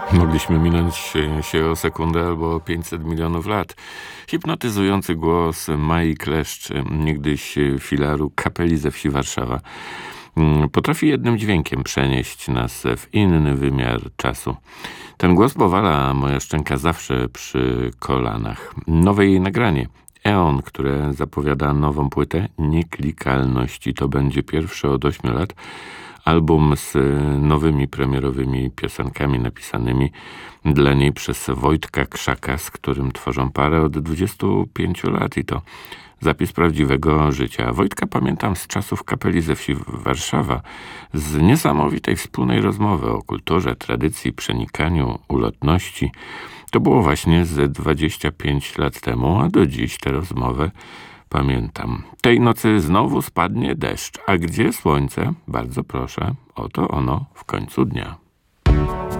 Mogliśmy minąć się o sekundę albo 500 milionów lat. Hipnotyzujący głos Mai Kleszcz, niegdyś filaru kapeli ze wsi Warszawa, potrafi jednym dźwiękiem przenieść nas w inny wymiar czasu. Ten głos powala moja szczęka zawsze przy kolanach. Nowe jej nagranie. Eon, które zapowiada nową płytę Nieklikalności. To będzie pierwszy od 8 lat album z nowymi premierowymi piosenkami napisanymi dla niej przez Wojtka Krzaka, z którym tworzą parę od 25 lat i to zapis prawdziwego życia. Wojtka pamiętam z czasów kapeli ze wsi Warszawa, z niesamowitej wspólnej rozmowy o kulturze, tradycji, przenikaniu, ulotności. To było właśnie ze 25 lat temu, a do dziś tę rozmowę pamiętam. Tej nocy znowu spadnie deszcz, a gdzie słońce? Bardzo proszę, oto ono w końcu dnia.